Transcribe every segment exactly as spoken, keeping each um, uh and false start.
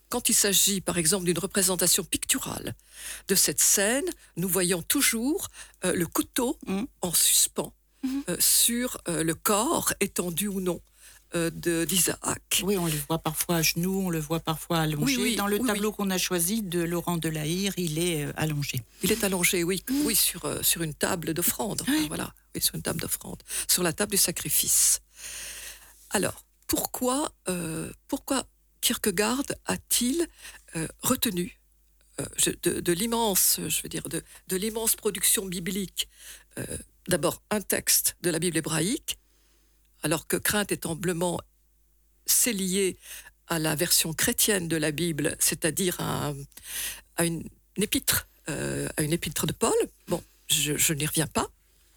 quand il s'agit, par exemple, d'une représentation picturale de cette scène, nous voyons toujours euh, le couteau Mmh. en suspens Mmh. euh, sur euh, le corps, étendu ou non, euh, de- d'Isaac. Oui, on le voit parfois à genoux, on le voit parfois allongé. Oui, oui, Dans le oui, tableau oui. qu'on a choisi de Laurent Delahire, il est euh, allongé. Il est allongé, oui, oui, sur, euh, sur une table d'offrande. Enfin, Ouais. voilà, oui, sur une table d'offrande, sur la table du sacrifice. Alors, pourquoi, euh, pourquoi Kierkegaard a-t-il euh, retenu euh, je- de, de l'immense, je veux dire, de, de l'immense production biblique, euh, d'abord un texte de la Bible hébraïque, alors que Crainte et Tremblement, c'est lié à la version chrétienne de la Bible, c'est-à-dire à, à une, une épître, euh, à une épître de Paul. Bon, je, je n'y reviens pas.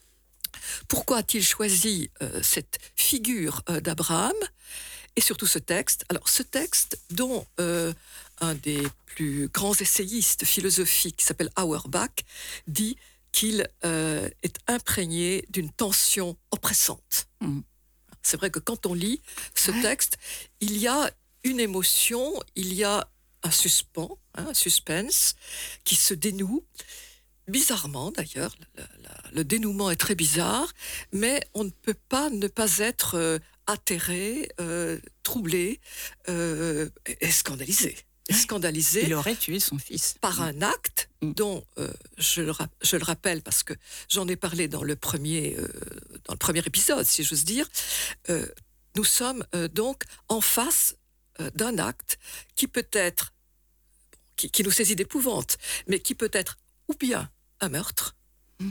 Pourquoi a-t-il choisi euh, cette figure euh, d'Abraham et surtout ce texte? Alors, ce texte dont euh, un des plus grands essayistes philosophiques, qui s'appelle Auerbach, dit qu'il euh, est imprégné d'une tension oppressante. Mmh. C'est vrai que quand on lit ce Ouais. texte, il y a une émotion, il y a un suspens, hein, un suspense qui se dénoue. Bizarrement d'ailleurs, le, le- le dénouement est très bizarre, mais on ne peut pas ne pas être euh, atterré, euh, troublé euh, et, et scandalisé. Et Ouais. scandalisé Il aurait tué son fils. par Mmh. un acte Mm. dont euh, je, le, rap- je le rappelle parce que j'en ai parlé dans le premier, euh, dans le premier épisode, si j'ose dire. Euh, nous sommes euh, donc en face euh, d'un acte qui peut être, qui, qui nous saisit d'épouvante, mais qui peut être ou bien un meurtre, Mm.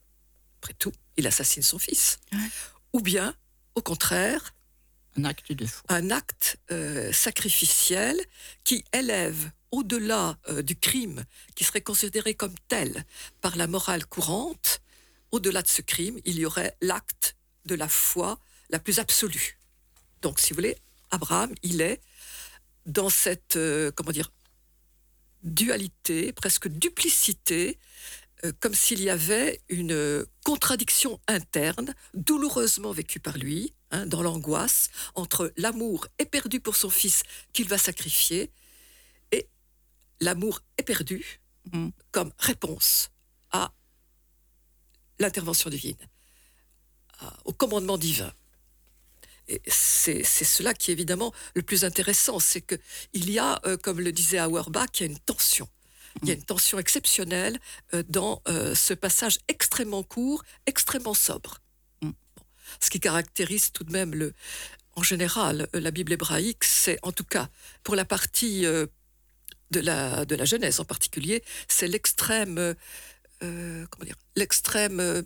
après tout, il assassine son fils, Ouais. ou bien, au contraire, Un acte de foi. un acte euh, sacrificiel qui élève au-delà euh, du crime qui serait considéré comme tel par la morale courante, au-delà de ce crime, il y aurait l'acte de la foi la plus absolue. Donc, si vous voulez, Abraham, il est dans cette, euh, comment dire, dualité, presque duplicité, euh, comme s'il y avait une euh, contradiction interne, douloureusement vécue par lui, hein, dans l'angoisse, entre l'amour éperdu pour son fils qu'il va sacrifier et l'amour éperdu Mm. comme réponse à l'intervention divine, à- au commandement divin. Et c'est, c'est cela qui est évidemment le plus intéressant, c'est qu'il y a, euh, comme le disait Auerbach, il y a une tension. Il y a une tension exceptionnelle euh, dans euh, ce passage extrêmement court, extrêmement sobre. Mm. Bon. Ce qui caractérise tout de même, le, en général, euh, la Bible hébraïque, c'est en tout cas, pour la partie euh, de, la, de la Genèse en particulier, c'est l'extrême, euh, euh, comment dire, l'extrême euh,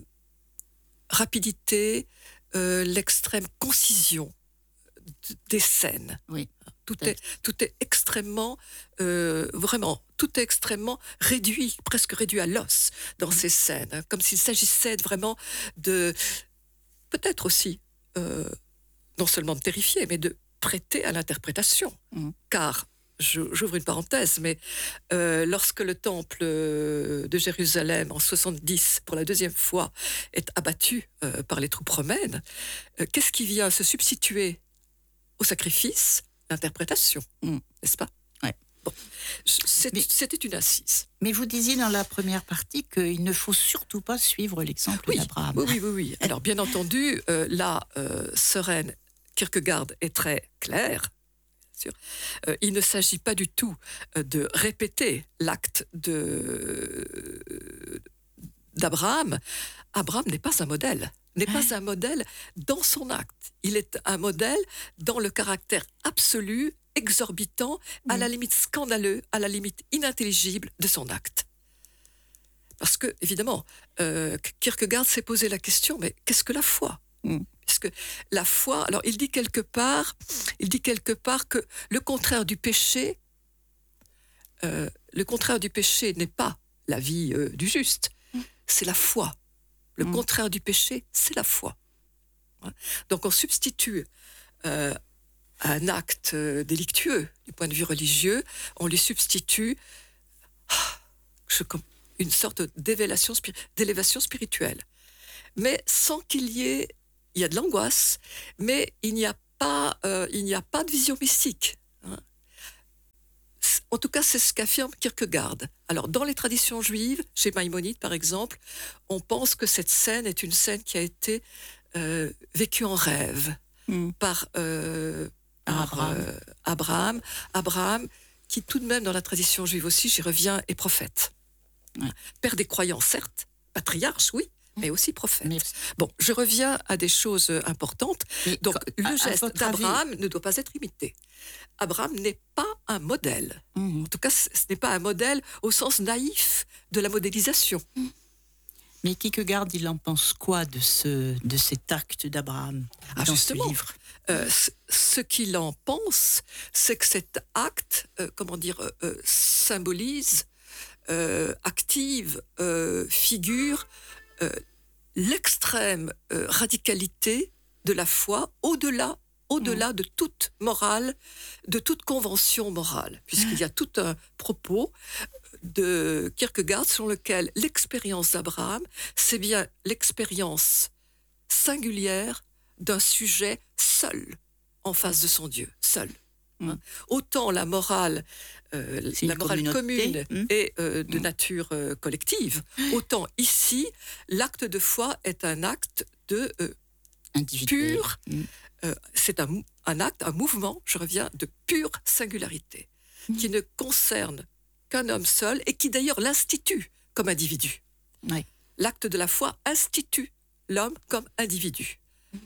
rapidité, euh, l'extrême concision d- des scènes. Oui. Tout Tout à est, tout est extrêmement, euh, vraiment, tout est extrêmement réduit, presque réduit à l'os dans ces scènes, hein, comme s'il s'agissait de- vraiment de, peut-être aussi, euh, non seulement de terrifier, mais de prêter à l'interprétation. Mm. Car, je- j'ouvre une parenthèse, mais euh, lorsque le temple euh, de Jérusalem, en soixante-dix, pour la deuxième fois, est abattu euh, par les troupes romaines, euh, qu'est-ce qui vient se substituer au sacrifice? L'interprétation, Mm. n'est-ce pas? Ouais. Bon. C'est- Mais- C'était une assise. Mais vous disiez dans la première partie qu'il ne faut surtout pas suivre l'exemple Oui, d'Abraham. oui, oui, oui, oui. Alors, bien entendu, euh, là, euh, Søren Kierkegaard est très clair. bien sûr. Euh, il ne s'agit pas du tout euh, de répéter l'acte de, d'Abraham. Abraham n'est pas un modèle, n'est Ouais. pas un modèle dans son acte. Il est un modèle dans le caractère absolu, exorbitant, à Mm. la limite scandaleux, à la limite inintelligible de son acte. Parce que, évidemment, euh, Kierkegaard s'est posé la question, mais qu'est-ce que la foi? Mm. Puisque la foi, alors il dit quelque part, il dit quelque part que le contraire du péché, euh, le contraire du péché n'est pas la vie euh, du juste, Mm. c'est la foi. Le Mm. contraire du péché, c'est la foi. Hein. Donc on substitue euh, à un acte euh, délictueux du point de vue religieux, on lui substitue ah, je- comme une sorte d'élévation, spiri- d'élévation spirituelle. Mais sans qu'il y ait, il y a de l'angoisse, mais il n'y a pas, euh, il n'y a pas de vision mystique. Hein. En tout cas, c'est ce qu'affirme Kierkegaard. Alors, dans les traditions juives, chez Maïmonide par exemple, on pense que cette scène est une scène qui a été euh, vécue en rêve Mm. par, euh, Par par, Abraham. euh, Abraham. Abraham, qui tout de même dans la tradition juive aussi, j'y reviens, est prophète. Ouais. Père des croyants, certes, patriarche, oui, mais aussi prophète. Mais, Bon, je reviens à des choses euh, importantes. mais Donc, quand- le à- à geste votre avis- d'Abraham ne doit pas être imité. Abraham n'est pas un modèle. Mhm. En tout cas, ce ce n'est pas un modèle au sens naïf de la modélisation. Mais Kierkegaard, il en pense quoi de, ce, de cet acte d'Abraham Ah, dans justement. ce livre? Euh, ce- ce qu'il en pense, c'est que cet acte, euh, comment dire, euh, euh, symbolise, euh, active, euh, figure euh, l'extrême euh, radicalité de la foi au-delà, au-delà de toute morale, de toute convention morale, puisqu'il y a tout un propos de Kierkegaard selon lequel l'expérience d'Abraham, c'est bien l'expérience singulière d'un sujet seul en face de son Dieu, seul. Mm. Hein. Autant la morale, euh, C'est la une morale communauté. commune Mm. est euh, de Mm. nature euh, collective, autant ici, l'acte de foi est un acte de euh, Individuel. pur, Mm. euh, c'est un, mou- un acte, un mouvement, je reviens, de pure singularité, Mm. qui ne concerne qu'un homme seul et qui d'ailleurs l'institue comme individu. Ouais. L'acte de la foi institue l'homme comme individu.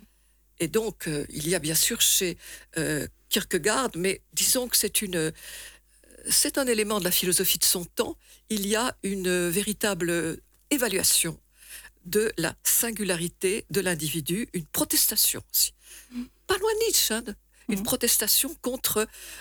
Et donc, euh, il y a bien sûr chez euh, Kierkegaard, mais disons que c'est une, c'est un élément de la philosophie de son temps, il y a une véritable évaluation de la singularité de l'individu, une protestation aussi. Pas loin de Nietzsche, hein, une Mhm. protestation contre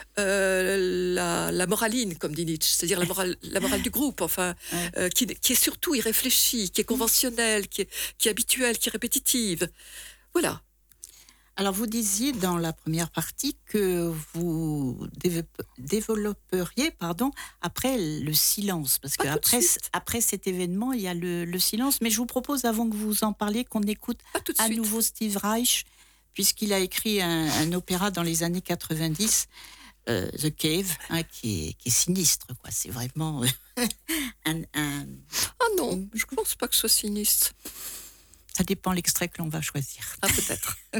euh, la, la moraline, comme dit Nietzsche, c'est-à-dire la morale, la morale du groupe, enfin, Ouais. euh, qui, qui est surtout irréfléchie, qui est conventionnelle, qui est, qui est habituelle, qui est répétitive. Voilà. Alors, vous disiez dans la première partie que vous développe- développeriez pardon, après le silence. Parce Pas tout de qu'après suite. après cet événement, il y a le, le silence. Mais je vous propose, avant que vous en parliez, qu'on écoute Pas tout de à suite. nouveau Steve Reich, puisqu'il a écrit un, un opéra dans les années quatre-vingt-dix, euh, The Cave, hein, qui, est, qui est sinistre, quoi. C'est vraiment euh, un, un- Ah non, je ne pense pas que ce soit sinistre. Ça dépend l'extrait que l'on va choisir. Ah, peut-être.